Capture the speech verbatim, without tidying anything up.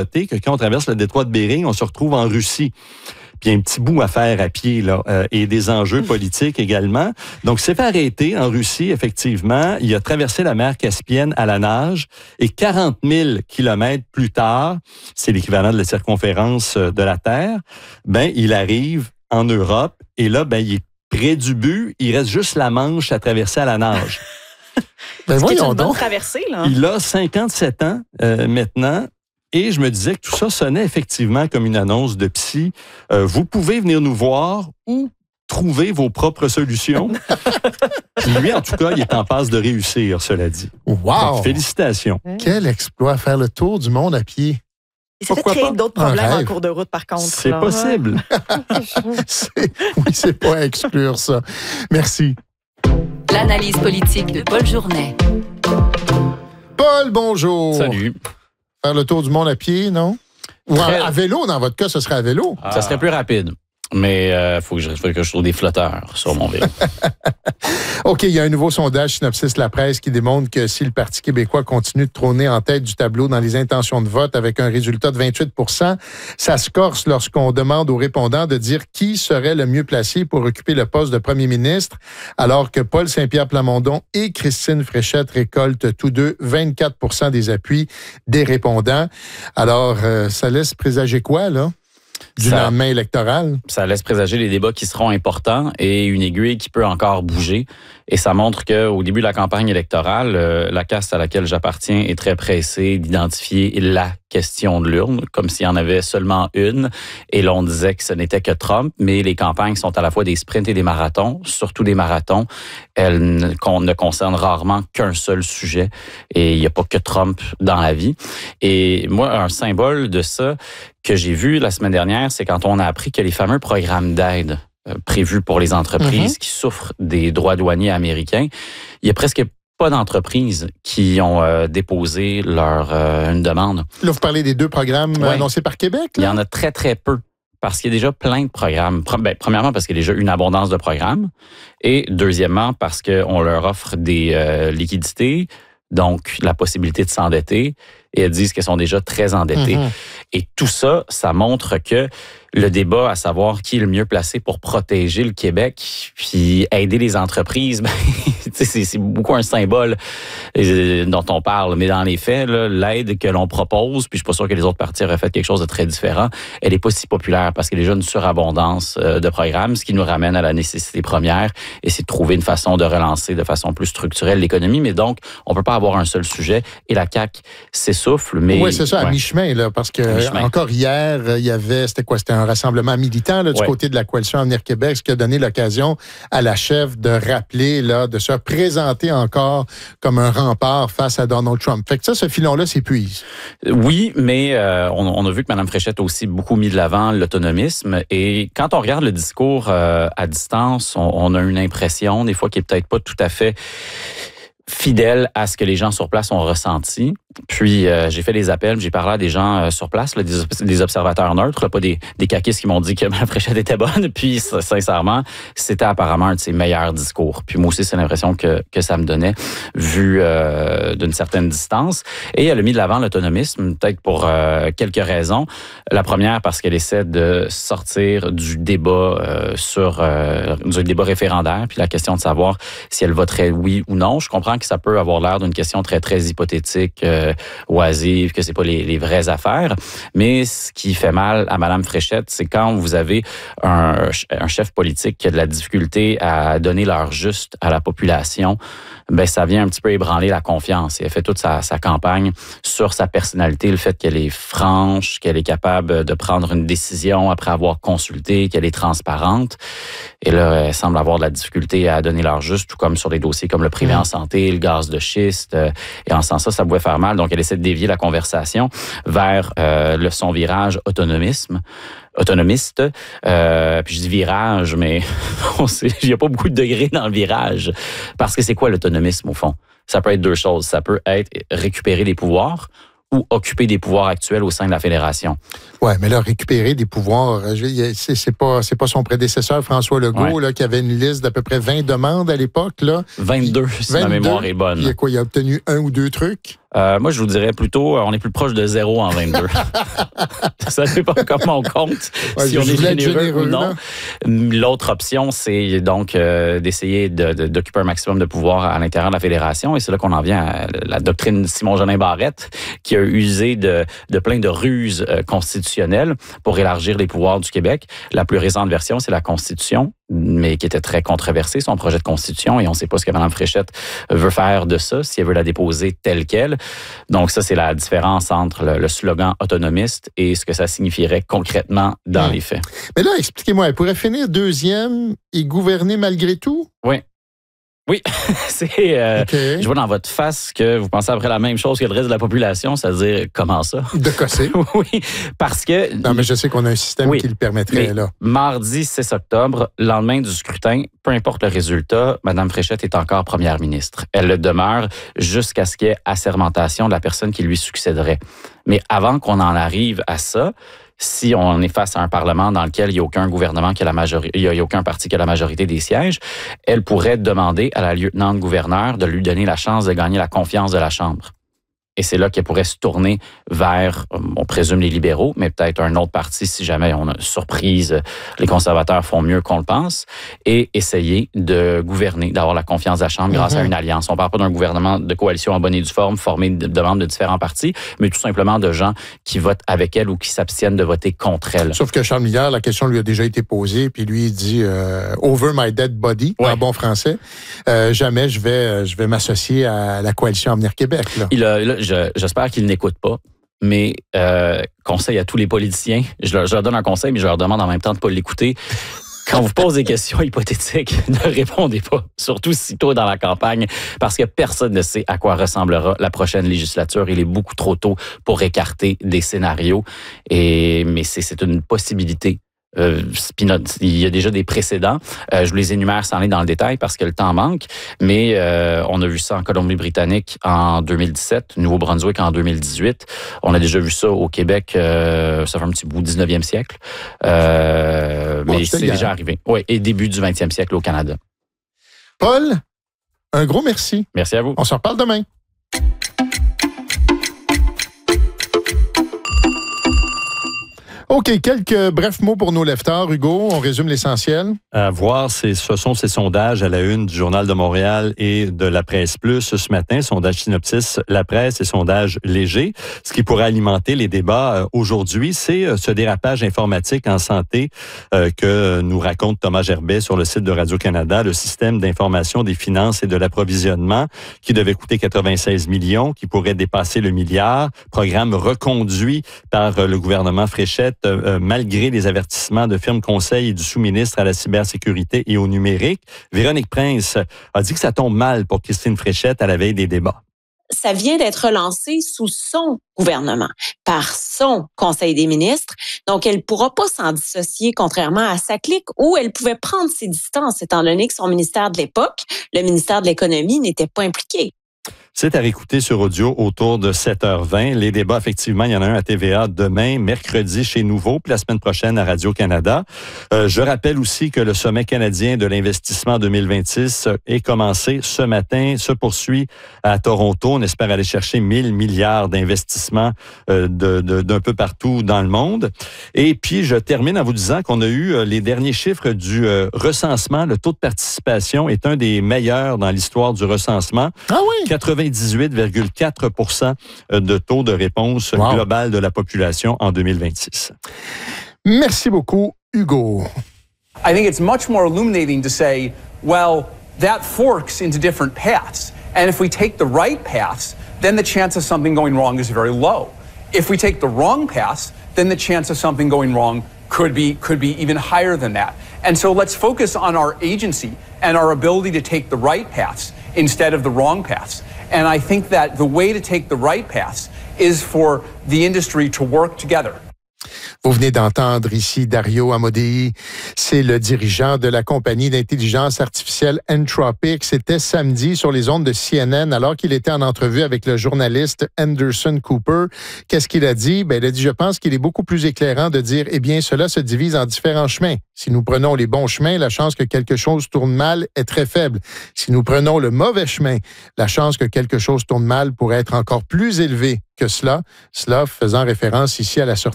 noter que quand on traverse le détroit de Bering, on se retrouve en Russie. Puis il y a un petit bout à faire à pied, là, euh, et des enjeux politiques également. Donc, il s'est fait arrêter en Russie, effectivement. Il a traversé la mer Caspienne à la nage, et quarante mille kilomètres plus tard, c'est l'équivalent de la circonférence de la Terre, ben, il arrive en Europe, et là, ben, il est près du but. Il reste juste la Manche à traverser à la nage. Ben c'est voyons une bonne donc. traversée, là. Il a cinquante-sept ans euh, maintenant. Et je me disais que tout ça sonnait effectivement comme une annonce de psy. Euh, vous pouvez venir nous voir ou trouver vos propres solutions. Puis lui, en tout cas, il est en passe de réussir, cela dit. Wow! Donc, félicitations. Quel exploit, faire le tour du monde à pied. Il s'est fait Pourquoi créer pas? d'autres Un problèmes en rêve. cours de route, par contre. C'est là. possible. C'est, oui, c'est pas à exclure ça. Merci. L'analyse politique de Paul Journet. Paul, bonjour. Salut. Faire le tour du monde à pied, non? Ou Très... à, à vélo, dans votre cas, ce serait à vélo. Ah. Ça serait plus rapide. Mais il euh, faut, que je, faut que je trouve des flotteurs sur mon vélo. OK, il y a un nouveau sondage Synopsis La Presse qui démontre que si le Parti québécois continue de trôner en tête du tableau dans les intentions de vote avec un résultat de vingt-huit pour cent, ça se corse lorsqu'on demande aux répondants de dire qui serait le mieux placé pour occuper le poste de premier ministre, alors que Paul Saint-Pierre Plamondon et Christine Fréchette récoltent tous deux vingt-quatre pour cent des appuis des répondants. Alors, euh, ça laisse présager quoi, là? Du ça, lendemain électoral. Ça laisse présager les débats qui seront importants et une aiguille qui peut encore bouger. Et ça montre qu'au début de la campagne électorale, euh, la caste à laquelle j'appartiens est très pressée d'identifier la question de l'urne, comme s'il y en avait seulement une. Et là, on disait que ce n'était que Trump, mais les campagnes sont à la fois des sprints et des marathons, surtout des marathons. Elles ne, ne concernent rarement qu'un seul sujet. Et il n'y a pas que Trump dans la vie. Et moi, un symbole de ça que j'ai vu la semaine dernière, c'est quand on a appris que les fameux programmes d'aide euh, prévus pour les entreprises mm-hmm. qui souffrent des droits douaniers américains, il y a presque pas d'entreprises qui ont euh, déposé leur euh, une demande. Là, vous parlez des deux programmes ouais. annoncés par Québec, là? Il y en a très, très peu. Parce qu'il y a déjà plein de programmes. Ben, premièrement, parce qu'il y a déjà une abondance de programmes. Et deuxièmement, parce qu'on leur offre des euh, liquidités, donc la possibilité de s'endetter. Et elles disent qu'elles sont déjà très endettées. Mm-hmm. Et tout ça, ça montre que le débat à savoir qui est le mieux placé pour protéger le Québec puis aider les entreprises, ben, c'est, c'est beaucoup un symbole dont on parle. Mais dans les faits, là, l'aide que l'on propose, puis je suis pas sûr que les autres partis auraient fait quelque chose de très différent, elle est pas si populaire parce qu'il y a déjà une surabondance de programmes, ce qui nous ramène à la nécessité première, et c'est de trouver une façon de relancer de façon plus structurelle l'économie. Mais donc, on peut pas avoir un seul sujet. Et la C A Q s'essouffle, mais... Oui, c'est ça, à ouais. mi-chemin, là, parce que encore hier, il y avait, c'était quoi? C'était un rassemblement militant là, du ouais. côté de la Coalition Avenir Québec, ce qui a donné l'occasion à la chef de rappeler, là, de se présenter encore comme un rempart face à Donald Trump. Fait que ça, ce filon-là s'épuise. Oui, mais euh, on, on a vu que Mme Fréchette a aussi beaucoup mis de l'avant l'autonomisme. Et quand on regarde le discours euh, à distance, on, on a une impression, des fois, qui est peut-être pas tout à fait fidèle à ce que les gens sur place ont ressenti. Puis, euh, j'ai fait des appels, j'ai parlé à des gens euh, sur place, là, des, des observateurs neutres, là, pas des, des caquistes qui m'ont dit que Mme Fréchette était bonne. Puis, sincèrement, c'était apparemment un de ses meilleurs discours. Puis, moi aussi, c'est l'impression que, que ça me donnait, vu euh, d'une certaine distance. Et elle a mis de l'avant l'autonomisme, peut-être pour euh, quelques raisons. La première, parce qu'elle essaie de sortir du débat euh, sur euh, du débat référendaire, puis la question de savoir si elle voterait oui ou non. Je comprends que ça peut avoir l'air d'une question très, très hypothétique, euh, oisive, que c'est pas les, les vraies affaires. Mais ce qui fait mal à Mme Fréchette, c'est quand vous avez un, un chef politique qui a de la difficulté à donner l'heure juste à la population, ben ça vient un petit peu ébranler la confiance. Et elle fait toute sa, sa campagne sur sa personnalité, le fait qu'elle est franche, qu'elle est capable de prendre une décision après avoir consulté, qu'elle est transparente. Et là, elle semble avoir de la difficulté à donner l'heure juste, tout comme sur des dossiers comme le privé mmh. en santé, le gaz de schiste. Et en sens ça, ça pouvait faire mal. Donc, elle essaie de dévier la conversation vers euh, le, son virage autonomisme. autonomiste. Euh, puis je dis virage, mais il n'y a pas beaucoup de degrés dans le virage. Parce que c'est quoi l'autonomisme, au fond? Ça peut être deux choses. Ça peut être récupérer des pouvoirs ou occuper des pouvoirs actuels au sein de la Fédération. Oui, mais là, récupérer des pouvoirs, c'est, c'est, pas, c'est pas son prédécesseur, François Legault, ouais. là, qui avait une liste d'à peu près vingt demandes à l'époque. Là. vingt-deux, si ma mémoire est bonne. Il a quoi? Il a obtenu un ou deux trucs? Euh, moi, je vous dirais plutôt, on est plus proche de zéro en vingt-deux. Ça dépend comment on compte, ouais, si on est généreux, généreux ou non. Là. L'autre option, c'est donc euh, d'essayer de, de, d'occuper un maximum de pouvoir à l'intérieur de la fédération. Et c'est là qu'on en vient à la doctrine Simon-Jolin Barrette, qui a usé de, de plein de ruses euh, constitutionnelles pour élargir les pouvoirs du Québec. La plus récente version, c'est la Constitution, mais qui était très controversée, son projet de Constitution, et on ne sait pas ce que Mme Fréchette veut faire de ça, si elle veut la déposer telle qu'elle. Donc ça, c'est la différence entre le, le slogan autonomiste et ce que ça signifierait concrètement dans mmh. les faits. Mais là, expliquez-moi, elle pourrait finir deuxième et gouverner malgré tout? Oui. Oui, c'est. Euh, okay. Je vois dans votre face que vous pensez après la même chose que le reste de la population, c'est-à-dire comment ça? De cosser. Oui, parce que. Non, mais je sais qu'on a un système oui, qui le permettrait, là. Mardi six octobre, lendemain du scrutin, peu importe le résultat, Mme Fréchette est encore première ministre. Elle le demeure jusqu'à ce qu'il y ait assermentation de la personne qui lui succéderait. Mais avant qu'on en arrive à ça, si on est face à un Parlement dans lequel il n'y a aucun gouvernement qui a la majorité, il n'y a aucun parti qui a la majorité des sièges, elle pourrait demander à la lieutenant-gouverneur de lui donner la chance de gagner la confiance de la Chambre. Et c'est là qu'elle pourrait se tourner vers, on présume, les libéraux, mais peut-être un autre parti si jamais on a une surprise, les conservateurs font mieux qu'on le pense, et essayer de gouverner, d'avoir la confiance de la Chambre grâce mm-hmm. à une alliance. On ne parle pas d'un gouvernement de coalition en bonne et due forme, formé de, de membres de différents partis, mais tout simplement de gens qui votent avec elle ou qui s'abstiennent de voter contre elle. Sauf que Charles Milliard, la question lui a déjà été posée, puis lui, il dit euh, « over my dead body ouais. », en bon français. Euh, jamais je vais, je vais m'associer à la coalition Avenir Québec. Là. Il a, là, je, j'espère qu'il n'écoute pas, mais euh, conseil à tous les politiciens, je leur, je leur donne un conseil, mais je leur demande en même temps de ne pas l'écouter. Quand vous posez des questions hypothétiques, ne répondez pas, surtout si tôt dans la campagne, parce que personne ne sait à quoi ressemblera la prochaine législature. Il est beaucoup trop tôt pour écarter des scénarios, et, mais c'est, c'est une possibilité. Euh, il y a déjà des précédents. Euh, je vous les énumère sans aller dans le détail parce que le temps manque, mais euh, on a vu ça en Colombie-Britannique en deux mille dix-sept, Nouveau-Brunswick en deux mille dix-huit. On a déjà vu ça au Québec, euh, ça fait un petit bout, dix-neuvième siècle. Euh, bon, mais c'est déjà bien arrivé. Oui, et début du vingtième siècle au Canada. Paul, un gros merci. Merci à vous. On se reparle demain. OK, quelques brefs mots pour nos leftards, Hugo. On résume l'essentiel. À voir, c'est, ce sont ces sondages à la une du Journal de Montréal et de la Presse Plus ce matin. Sondage Synopsis, la presse et sondage léger. Ce qui pourrait alimenter les débats euh, aujourd'hui, c'est euh, ce dérapage informatique en santé euh, que nous raconte Thomas Gerbet sur le site de Radio-Canada, le système d'information des finances et de l'approvisionnement qui devait coûter quatre-vingt-seize millions, qui pourrait dépasser le milliard. Programme reconduit par euh, le gouvernement Fréchette Euh, malgré les avertissements de firmes conseil et du sous-ministre à la cybersécurité et au numérique. Véronique Prince a dit que ça tombe mal pour Christine Fréchette à la veille des débats. Ça vient d'être lancé sous son gouvernement, par son Conseil des ministres. Donc, elle ne pourra pas s'en dissocier, contrairement à sa clique, où elle pouvait prendre ses distances, étant donné que son ministère de l'époque, le ministère de l'Économie, n'était pas impliqué. C'est à réécouter sur audio autour de sept heures vingt. Les débats, effectivement, il y en a un à T V A demain, mercredi chez Nouveau, puis la semaine prochaine à Radio-Canada. Euh, je rappelle aussi que le sommet canadien de l'investissement deux mille vingt-six est commencé ce matin, se poursuit à Toronto. On espère aller chercher mille milliards d'investissements euh, de, de, d'un peu partout dans le monde. Et puis, je termine en vous disant qu'on a eu euh, les derniers chiffres du euh, recensement. Le taux de participation est un des meilleurs dans l'histoire du recensement. Ah oui? quatre-vingt-dix-huit virgule quatre pour cent de taux de réponse wow. globale de la population en deux mille vingt-six. Merci beaucoup, Hugo. I think it's much more illuminating to say, well, that forks into different paths. And if we take the right paths, then the chance of something going wrong is very low. If we take the wrong paths, then the chance of something going wrong could be could be even higher than that. And so let's focus on our agency and our ability to take the right paths instead of the wrong paths. And I think that the way to take the right paths is for the industry to work together. Vous venez d'entendre ici Dario Amodei, c'est le dirigeant de la compagnie d'intelligence artificielle Anthropic. C'était samedi sur les ondes de C N N alors qu'il était en entrevue avec le journaliste Anderson Cooper. Qu'est-ce qu'il a dit? Ben, il a dit, je pense qu'il est beaucoup plus éclairant de dire, eh bien, cela se divise en différents chemins. Si nous prenons les bons chemins, la chance que quelque chose tourne mal est très faible. Si nous prenons le mauvais chemin, la chance que quelque chose tourne mal pourrait être encore plus élevée que cela. Cela faisant référence ici à la sortie